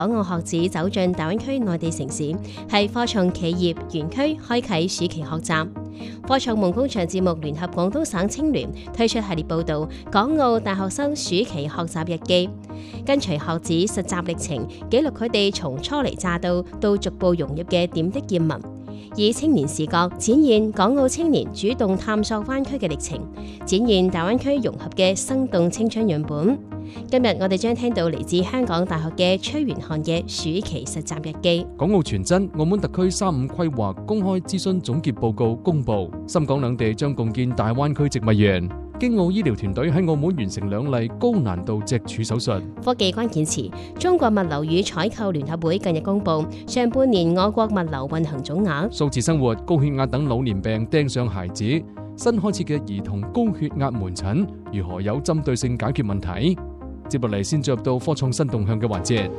港澳學子走進大灣區內地城市，係科創企業園區開啟暑期學習。科創夢工場節目聯合廣東省青聯推出系列報導《港澳大學生暑期學習日記》，跟隨學子實習歷程，記錄佢哋從初嚟乍到逐步融入嘅點滴見聞，以青年視角展現港澳青年主動探索灣區嘅歷程，展現大灣區融合嘅生動青春樣本。今日我哋將聽到嚟自香港大學嘅崔元漢嘅暑期實習日記。 港澳傳真澳門特區3.5規劃公開諮詢總結報告公布，深港兩地將共建大灣區植物園。京澳醫療團隊喺澳門完成2例高難度脊柱手術。 科技關鍵詞：中國物流與採購聯合會近日公布上半年我國物流運行總額。 數字生活：高血壓等老年病盯上孩子，新開設嘅兒童高血壓門診如何有針對性解決問題？接落嚟先進入到科創新動向嘅環節，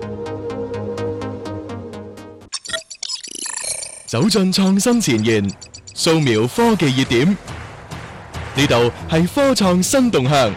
走進創新前沿，掃描科技熱點，呢度係科創新動向。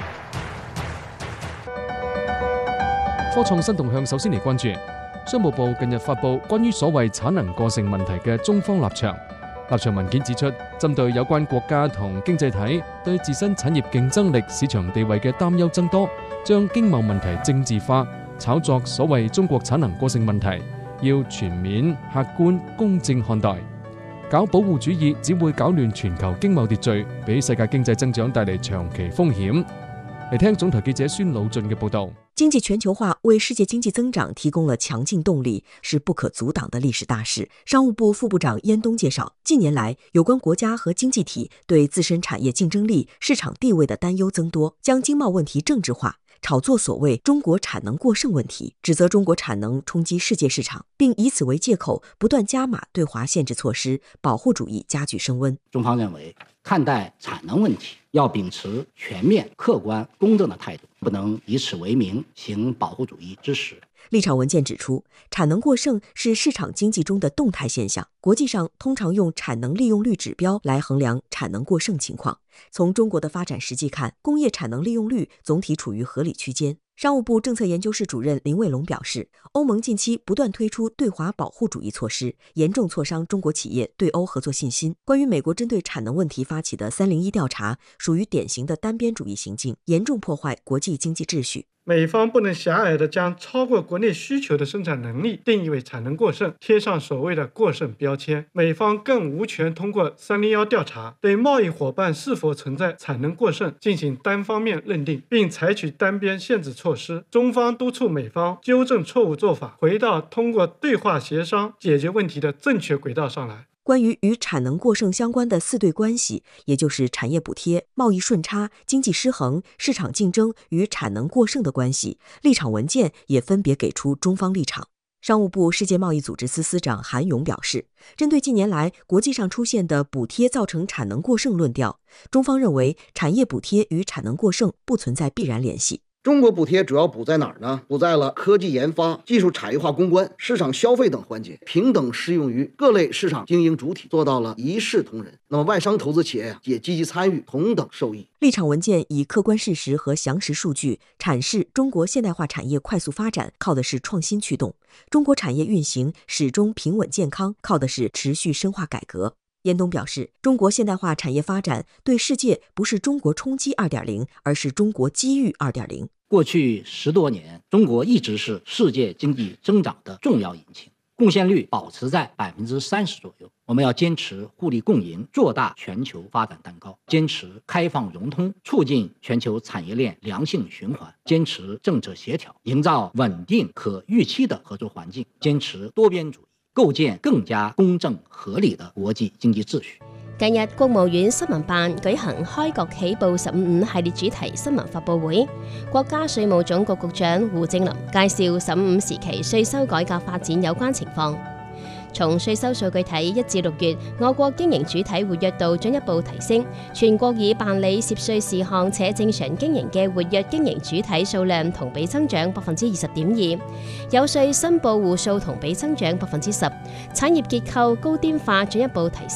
科創新動向首先嚟關注，商務部近日發布關於所謂產能過剩問題嘅中方立場。立場文件指出，針對有關國家同經濟體對自身產業競爭力、市場地位嘅擔憂增多，將經貿問題政治化，炒作所謂中國產能過剩問題，要全面、客觀、公正看待。搞保護主義只會搞亂全球經貿秩序，俾世界經濟增長帶嚟長期風險。嚟聽總台記者孫魯俊嘅報道。 經濟全球化為世界經濟增長提供了強勁動力，是不可阻擋的歷史大勢。商務部副部長燕東介紹，近年來有關國家和經濟體對自身產業競爭力、市場地位的擔憂增多，將經貿問題政治化，炒作所謂中國產能過剩問題，指責中國產能衝擊世界市場，並以此為借口不斷加碼對華限制措施，保護主義加劇升溫。 中方認為，看待產能問題要秉持全面、客觀、公正的態度，不能以此為名行保護主義之實。 立場文件指出，產能過剩是市場經濟中的動態現象，國際上通常用產能利用率指標來衡量產能過剩情況。從中國的發展實際看，工業產能利用率總體處於合理區間。商務部政策研究室主任林衛龍表示，歐盟近期不斷推出對華保護主義措施，嚴重挫傷中國企業對歐合作信心。關於美國針對產能問題發起的301調查，屬於典型的單邊主義行徑，嚴重破壞國際經濟秩序。 美方不能狹隘地將超過國內需求的生產能力定義為產能過剩，貼上所謂的過剩標籤。美方更無權通過301調查對貿易夥伴是否存在產能過剩進行單方面認定，並採取單邊限制措施。中方督促美方糾正錯誤做法，回到通過對話協商解決問題的正確軌道上來。 關於與產能過剩相關的4對關係，也就是產業補貼、貿易順差、經濟失衡、市場競爭與產能過剩的關係，立場文件也分別給出中方立場。商務部世界貿易組織司司長韓勇表示，針對近年來國際上出現的補貼造成產能過剩論調，中方認為產業補貼與產能過剩不存在必然聯繫。 中國補貼主要補在哪兒呢？補在了科技研發、技術產業化攻關、市場消費等環節，平等適用於各類市場經營主體，做到了一視同仁。那麼外商投資企業也積極參與，同等受益。 立場文件以客觀事實和詳實數據闡釋中國現代化產業快速發展靠的是創新驅動，中國產業運行始終平穩健康靠的是持續深化改革。燕東表示，中國現代化產業發展對世界不是中國衝擊2.0，而是中國機遇2.0。 過去10多年，中國一直是世界經濟增長的重要引擎，貢獻率保持在30%左右。我們要堅持互利共贏，做大全球發展蛋糕，堅持開放融通，促進全球產業鏈良性循環，堅持政策協調，營造穩定可預期的合作環境，堅持多邊主義，構建更加公正合理的國際經濟秩序。 近日，國務院新聞辦舉行開國起步15系列主題新聞發佈會，國家稅務總局局長胡正林介紹15時期稅收改革發展有關情況。從稅收數據睇，1至6月，我國經營主體活躍度進一步提升，全國已辦理涉稅事項且正常經營嘅活躍經營主體數量同比增長20.2%，有稅申報戶數同比增長10%，產業結構高端化進一步提升。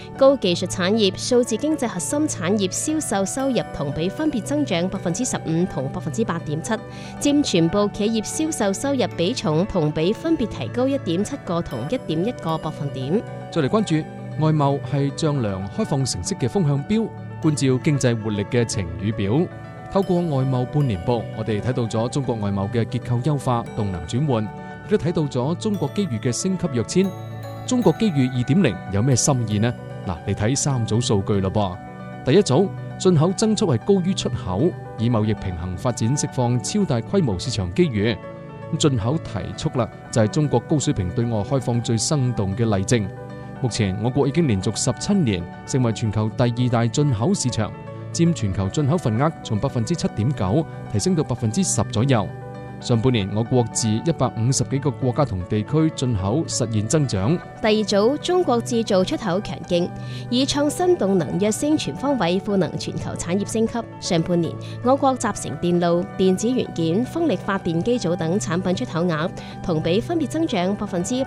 高技術產業、數字經濟核心產業銷售收入同比分別增長15%同8.7%，佔全部企業銷售收入比重同比分別提高1.7個同1.1個百分點。 再嚟關注外貿係丈量開放成績嘅風向標，觀照經濟活力嘅晴雨表。透過外貿半年報，我哋睇到咗中國外貿嘅結構優化、動能轉換，亦都睇到咗中國機遇嘅升級躍遷。中國機遇2.0有咩心意呢？嗱，你睇3組數據咯噃。第一組，進口增速係高於出口，以貿易平衡發展釋放超大規模市場機遇。進口提速啦，就係中國高水平對外開放最生動嘅例證。目前我國已經連續17年成為全球第2大進口市場，佔全球進口份額從7.9%提升到10%左右。上半年我國自150幾個國家同地區進口實現增長。 第二組，中國製造出口強勁，以創新動能躍升全方位賦能全球產業升級。上半年我國集成電路、電子元件、風力發電機組等產品出口額同比分別增長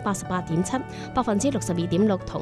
88.7%、62.6%同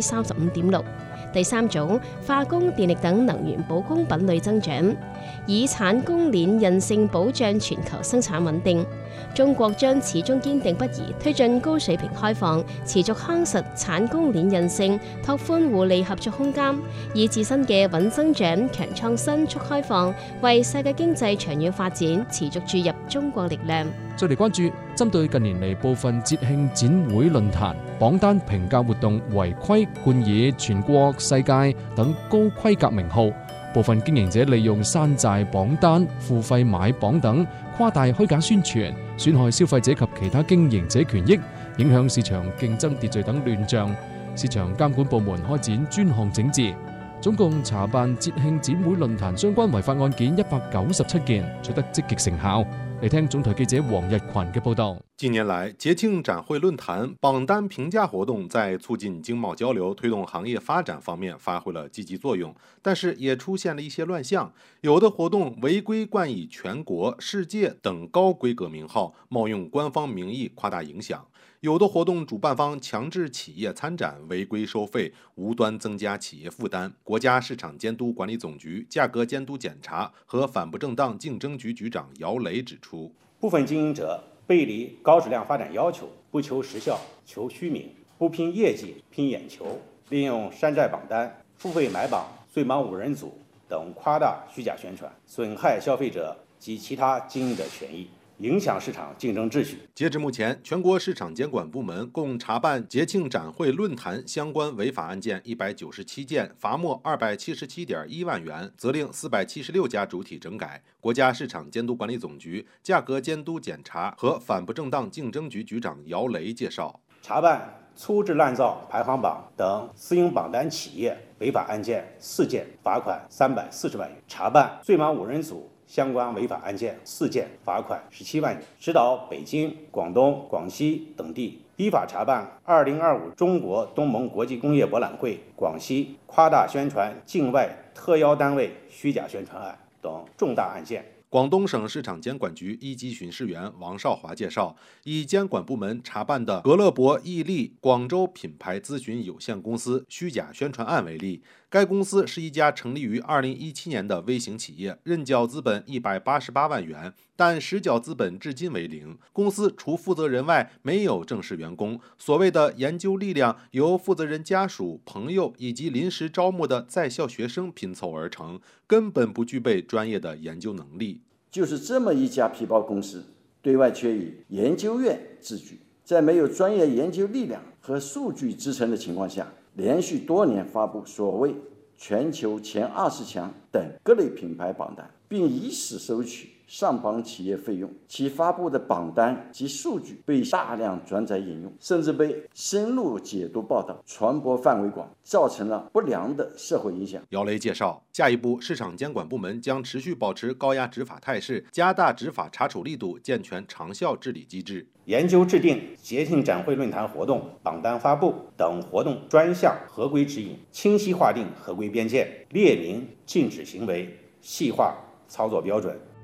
35.6%。第三組，化工、電力等能源保供品類增長，以產供鏈韌性保障全球生產穩定。中國將始終堅定不移推進高水平開放，持續夯實產供鏈韌性，拓寬互利合作空間，以自身嘅穩增長、強創新、促開放，為世界經濟長遠發展持續注入中國力量。 再嚟關注針對近年嚟部分節慶展會論壇榜單評價活動違規冠以全國、世界等高規格名號，部分經營者利用山寨榜單、付費買榜等誇大虛假宣傳，損害消費者及其他經營者權益，影響市場競爭秩序等亂象。市場監管部門開展專項整治，總共查辦節慶展會論壇相關違法案件197件，取得積極成效。嚟聽總台記者黃日群嘅報道。 近年來，節慶展會論壇榜單評價活動在促進經貿交流、推動行業發展方面發揮了積極作用，但是也出現了一些亂象。有的活動違規冠以全國、世界等高規格名號，冒用官方名義誇大影響。有的活動主辦方強制企業參展，違規收費，無端增加企業負擔。國家市場監督管理總局價格監督檢查和反不正當競爭局局長姚雷指出， 部分經營者背離高質量發展要求，不求實效，求虛名，不拼業績，拼眼球，利用山寨榜單、付費買榜、最忙5人組等誇大虛假宣傳，損害消費者及其他經營者權益，影響市場競爭秩序。 截至目前，全國市場監管部門共查辦節慶展會論壇相關違法案件197件，罰沒277.1萬元，責令476家主體整改。國家市場監督管理總局價格監督檢查和反不正當競爭局局長姚雷介紹， 查辦粗製濫造排行榜等私營榜單企業違法案件4件，罰款340萬元；查辦最忙5人組相關違法案件4件，罰款17萬元。指導北京、廣東、廣西等地依法查辦2025中國東盟國際工業博覽會廣西誇大宣傳境外特邀單位虛假宣傳案等重大案件。 廣東省市場監管局一級巡視員王少華介紹，以監管部門查辦的格勒博毅力廣州品牌諮詢有限公司虛假宣傳案為例，該公司是一家成立於2017年的微型企業，認繳資本188萬元，但實繳資本至今為0。公司除負責人外沒有正式員工，所謂的研究力量由負責人家屬、朋友以及臨時招募的在校學生拼湊而成，根本不具備專業的研究能力。 就是這麼一家皮包公司，對外卻以研究院自居，在沒有專業研究力量和數據支撐的情況下，連續多年發布所謂全球前20強等各類品牌榜單，並以此收取上榜企業費用，其發布的榜單及數據被大量轉載引用，甚至被深入解讀報道，傳播範圍廣，造成了不良的社會影響。 姚雷介紹，下一步市場監管部門將持續保持高壓執法態勢，加大執法查處力度，健全長效治理機制。 研究制定節慶展會論壇活動榜單發布等活動專項合規指引，清晰劃定合規邊界，列明禁止行為，細化操作標準。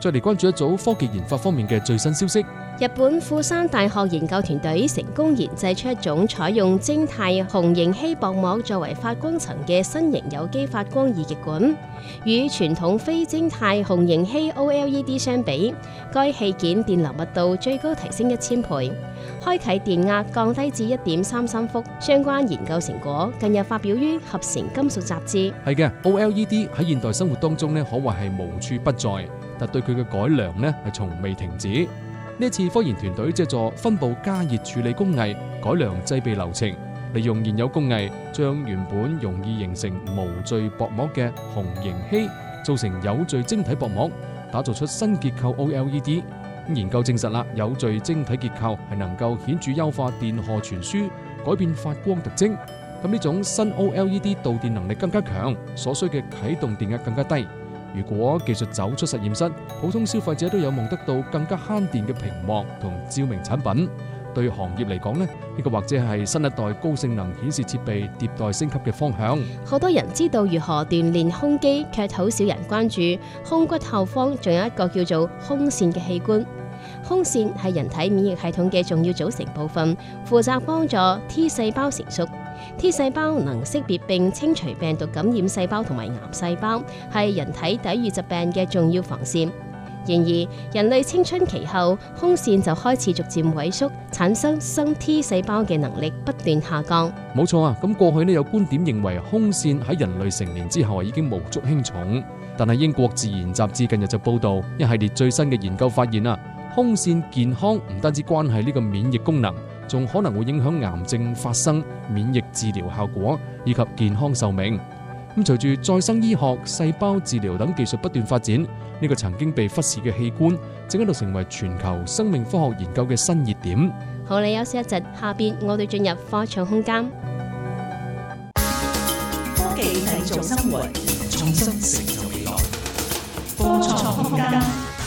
再嚟關注一組科技研發方面嘅最新消息。 日本富山大學研究團隊成功研製出一種採用晶態虹形烯薄膜作為發光層嘅新型有機發光二極管。與傳統非晶態虹形烯 OLED 相比，該器件電流密度最高提升1000倍，開啟電壓降低至1.33伏。相關研究成果近日發表於《合成金屬雜誌》。 係嘅 ，OLED 喺現代生活當中咧，可謂係無處不在，但對佢嘅改良咧係從未停止。呢一次科研團隊借助分布加熱處理工藝改良製備流程，利用現有工藝將原本容易形成無序薄膜嘅虹形烯做成有序晶體薄膜，打造出新結構 OLED。研究證實啦，有序晶體結構係能夠顯著優化電荷傳輸，改變發光特徵。咁呢種新 OLED 導電能力更加強，所需嘅啟動電壓更加低。如果技術走出實驗室，普通消費者都有望得到更加慳電嘅屏幕同照明產品。對行業嚟講呢，呢個或者係新一代高性能顯示設備迭代升級嘅方向。 好多人知道如何鍛煉胸肌，卻好少人關注胸骨後方仲有一個叫做胸腺嘅器官。胸腺係人體免疫系統嘅重要組成部分，負責幫助 T 細胞成熟。T 細胞能識別並清除病毒感染細胞同埋癌細胞，係人體抵禦疾病嘅重要防線。然而，人類青春期後，胸腺就開始逐漸萎縮，產生生 T 細胞嘅能力不斷下降。 冇錯啊！咁過去呢有觀點認為胸腺喺人類成年之後已經無足輕重，但係英國自然雜誌近日就報道一系列最新嘅研究發現啊，胸腺健康唔單止關係呢個免疫功能，仲可能會影響癌症發生、免疫治療效果以及健康壽命。咁隨住再生醫學、細胞治療等技術不斷發展，呢個曾經被忽視嘅器官正喺度成為全球生命科學研究嘅新熱點。 好，你休息一陣，下邊我哋進入科創空間。 科技製造生活，創新成就未來。科創空間。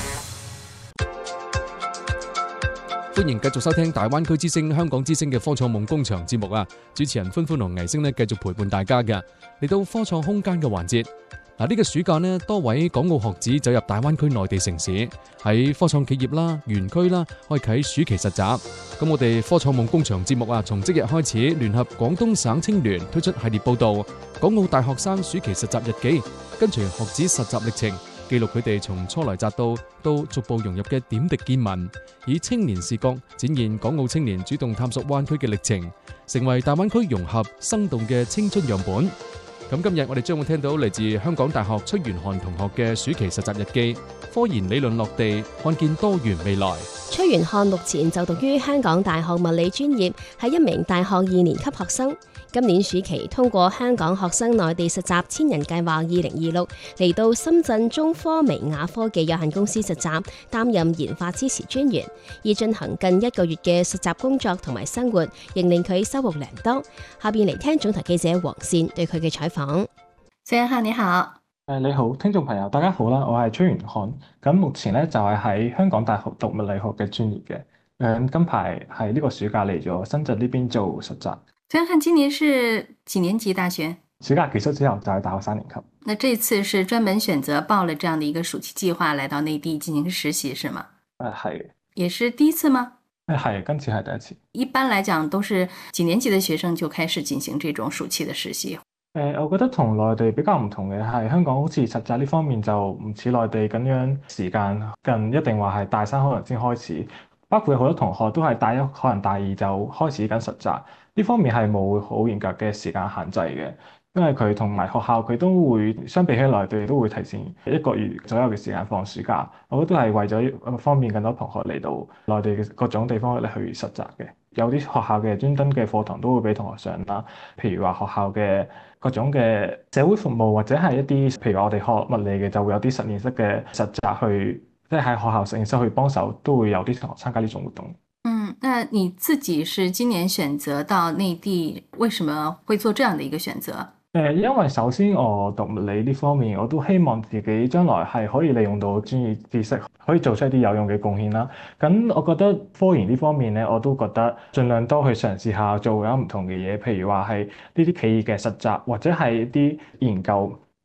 歡迎繼續收聽大灣區之聲、香港之聲嘅科創夢工場節目啊！主持人歡歡同倪星繼續陪伴大家嘅，嚟到科創空間嘅環節。呢個暑假呢，多位港澳學子走入大灣區內地城市，喺科創企業啦、園區啦，開啟暑期實習。咁我哋科創夢工場節目啊，從即日開始聯合廣東省青聯推出系列報道《港澳大學生暑期實習日記》，跟隨學子實習歷程，記錄佢哋從初來乍到逐步融入嘅點滴見聞，以青年視角展現港澳青年主動探索灣區嘅歷程，成為大灣區融合生動嘅青春樣本。咁今日我哋將會聽到嚟自香港大學崔元漢同學嘅暑期實習日記，科研理論落地，看見多元未來。 崔元漢目前就讀於香港大學物理專業，係一名大學2年級學生。今年暑期通過香港學生內地實習千人計劃2026嚟到深圳中科微亞科技有限公司實習，擔任研發支持專員，而進行近1個月嘅實習工作同埋生活，仍令佢收穫良多。下邊嚟聽總台記者黃倩對佢嘅採訪。 崔元漢你好。 你好，聽眾朋友大家好啦，我係崔元漢。咁目前咧就係喺香港大學讀物理學嘅專業嘅。今排係呢個暑假嚟咗深圳呢邊做實習。 崔元漢今年是幾年級大學？ 暑假結束之後就係大學3年級。 那這次是專門選擇報了這樣的一個暑期計劃來到內地進行實習是嗎？ 係。 也是第一次嗎？ 係，今次係第一次。 一般來講都是幾年級的學生就開始進行這種暑期的實習。 我覺得同內地比較唔同嘅係香港好似實習呢方面就唔似內地咁樣時間近一定話係大三可能先開始，包括好多同學都係大一可能大二就開始緊實習，呢方面係冇好嚴格嘅時間限制嘅，因為佢同埋學校佢都會相比起內地都會提前1個月左右嘅時間放暑假，我覺得都係為咗方便更多同學嚟到內地嘅各種地方嚟去實習嘅。有啲學校嘅專登嘅課堂都會俾同學上啦，譬如話學校嘅各種嘅社會服務，或者係一啲譬如我哋學物理嘅就會有啲實驗室嘅實習去，即係喺學校實驗室去幫手，都會有啲同學參加呢種活動。 那你自己是今年選擇到內地，為什麼會做這樣的一個選擇？ 因為首先我讀物理呢方面，我都希望自己將來係可以利用到專業知識，可以做出一啲有用嘅貢獻啦。咁我覺得科研呢方面咧，我都覺得盡量多去嘗試下做有唔同嘅嘢，譬如話係呢啲企業嘅實習，或者係一啲研究。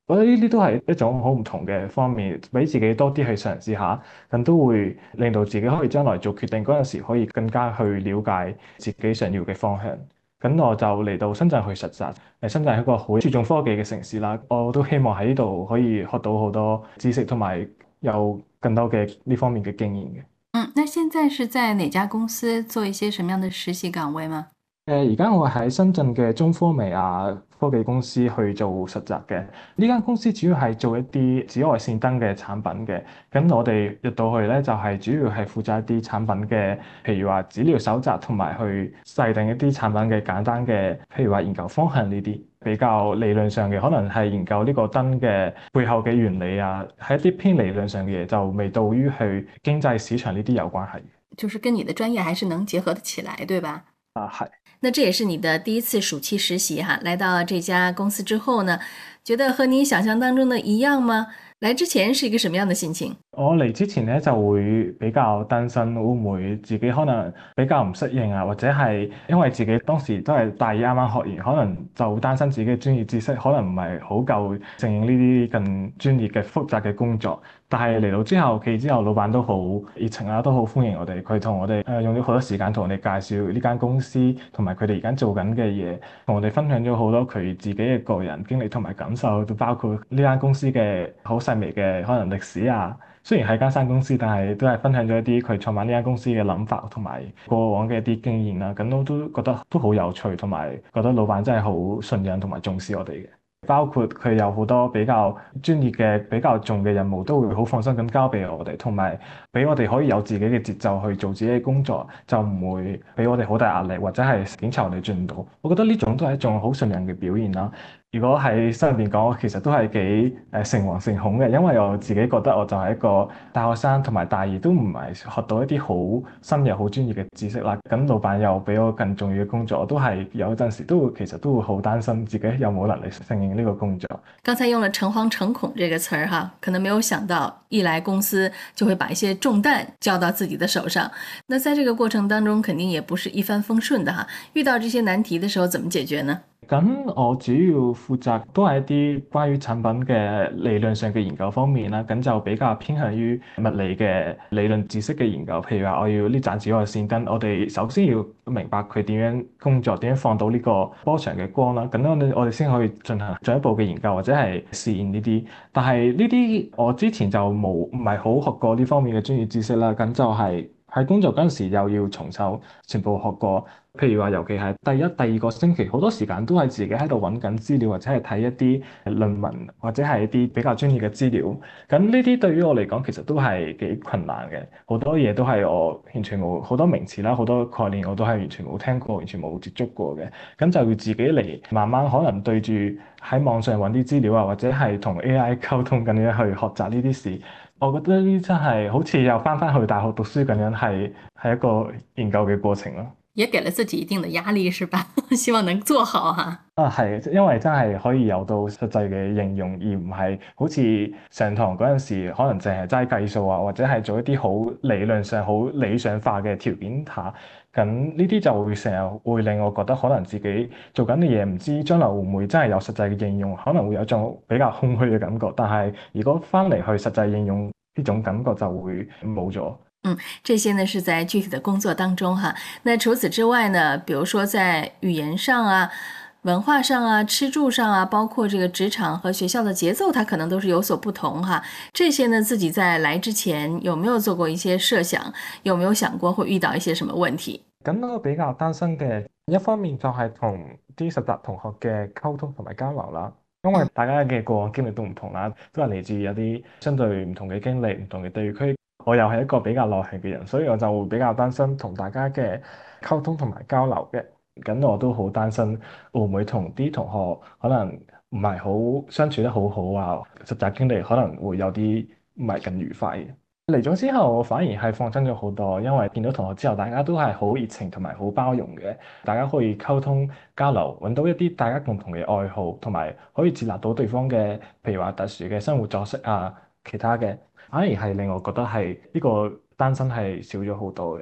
我覺得呢啲都係一種好唔同嘅方面，俾自己多啲去嘗試下，咁都會令到自己可以將來做決定嗰陣時，可以更加去了解自己想要嘅方向。咁我就嚟到深圳去實習。深圳係一個好注重科技嘅城市啦，我都希望喺呢度可以學到好多知識，同埋有更多嘅呢方面嘅經驗嘅。 那現在是在哪家公司做一些什麼樣的實習崗位嗎？ 而家我喺深圳嘅中科微亞科技公司去做實習嘅。呢間公司主要係做一啲紫外線燈嘅產品嘅。咁我哋入到去咧，就係主要係負責一啲產品嘅，譬如話資料搜集同埋去制定一啲產品嘅簡單嘅，譬如話研究方向呢啲比較理論上嘅，可能係研究呢個燈嘅背後嘅原理啊，係一啲偏理論上嘅嘢，就未到於去經濟市場呢啲有關係。 就是跟你的專業還是能結合得起來，對吧？ 係。 那這也是你的第一次暑期實習哈，來到這家公司之後呢，覺得和你想象當中的一樣嗎？來之前是一個什麼樣的心情？ 我嚟之前咧就會比較擔心會唔會自己可能比較唔適應啊，或者係因為自己當時都係大二啱啱學完，可能就會擔心自己嘅專業知識可能唔係好夠適應呢啲更專業嘅複雜嘅工作。但係嚟到之後，老闆都好熱情啦，都好歡迎我哋。佢同我哋用咗好多時間同我哋介紹呢間公司同埋佢哋而家做緊嘅嘢，同我哋分享咗好多佢自己嘅個人經歷同埋感受，都包括呢間公司嘅好細微嘅可能歷史啊。雖然係間新公司，但係都係分享咗一啲佢創辦呢間公司嘅諗法同埋過往嘅一啲經驗啦。咁我都覺得都好有趣，同埋覺得老闆真係好信任同埋重視我哋嘅。包括佢有好多比較專業嘅比較重嘅任務，都會好放心咁交俾我哋，同埋俾我哋可以有自己嘅節奏去做自己嘅工作，就唔會俾我哋好大壓力，或者係檢查我哋進度。我覺得呢種都係一種好信任嘅表現啦。如果喺心入邊講，我其實都係幾誠惶誠恐嘅，因為我自己覺得我就係一個大學生，同埋大二都唔係學到一啲好深入、好專業嘅知識啦。咁老闆又俾我更重要嘅工作，我都係有陣時其實都會好擔心自己有冇能力適應呢個工作。 剛才用了誠惶誠恐這個詞兒哈，可能沒有想到一來公司就會把一些重擔交到自己的手上。那在這個過程當中，肯定也不是一帆風順的哈。遇到這些難題的時候，怎麼解決呢？ 咁我主要負責都係一啲關於產品嘅理論上嘅研究方面啦，咁就比較偏向於物理嘅理論知識嘅研究。譬如話我要呢盞紫外線燈，我哋首先要明白佢點樣工作，點樣放到呢個波長嘅光啦，咁我哋先可以進行進一步嘅研究或者係試驗呢啲。但係呢啲我之前就唔係好學過呢方面嘅專業知識啦，咁就係喺工作嗰陣時又要重修，全部學過。譬如話，尤其係第一、第二個星期，好多時間都係自己喺度揾緊資料，或者係睇一啲論文，或者係一啲比較專業嘅資料。咁呢啲對於我嚟講，其實都係幾困難嘅。好多嘢都係我完全冇，好多名詞啦，好多概念我都係完全冇聽過，完全冇接觸過嘅。咁就要自己嚟慢慢可能對住喺網上揾啲資料啊，或者係同 AI 溝通咁樣去學習呢啲事。我覺得呢真係好似又翻去大學讀書咁樣，係一個研究嘅過程咯。 也給了自己一定的壓力，是吧？希望能做好哈。 係，因為真係可以有到實際嘅應用，而唔係好似上堂嗰陣時，可能淨係齋計數啊，或者係做一啲好理論上好理想化嘅條件下。咁呢啲就會成日會令我覺得可能自己做緊嘅嘢唔知將來會唔會真係有實際嘅應用，可能會有種比較空虛嘅感覺。但係如果翻嚟去實際應用，呢種感覺就會冇咗。 這些呢是在具體的工作當中哈。那除此之外呢，比如說在語言上啊、文化上啊、吃住上啊，包括這個職場和學校的節奏，它可能都是有所不同哈。這些呢，自己在來之前有沒有做過一些設想？有沒有想過會遇到一些什麼問題？ 咁我比較擔心嘅一方面就係同啲實習同學嘅溝通同埋交流啦。因為大家嘅過往經歷都唔同啦，都係嚟自有啲相對唔同嘅經歷、唔同嘅地區。我又係一個比較內向嘅人，所以我就會比較擔心同大家嘅溝通同埋交流嘅。咁我都好擔心會唔會同啲同學可能唔係好相處得好好啊，實習經歷可能會有啲唔係咁愉快嘅。嚟咗之後，我反而係放鬆咗好多，因為見到同學之後，大家都係好熱情同埋好包容嘅，大家可以溝通交流，揾到一啲大家共同嘅愛好，同埋可以接納到對方嘅，譬如話特殊嘅生活作息啊，其他嘅，反而係令我覺得係呢個擔心係少咗好多嘅。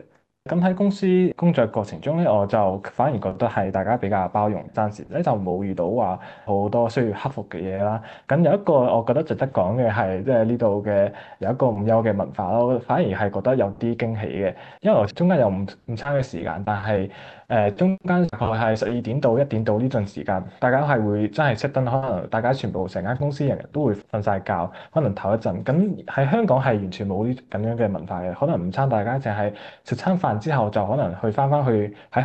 咁喺公司工作過程中咧，我就反而覺得係大家比較包容，暫時咧就冇遇到話好多需要克服嘅嘢啦。咁有一個我覺得值得講嘅係，即係呢度嘅有一個午休嘅文化咯，反而係覺得有啲驚喜嘅，因為我中間有午餐嘅時間，但係中間大概係12點到1點到呢段時間，大家係會真係熄燈，可能大家全部成間公司人都會瞓晒覺，可能唞一陣。咁喺香港係完全冇呢咁樣嘅文化嘅，可能午餐大家淨係食餐飯之後就可能翻去喺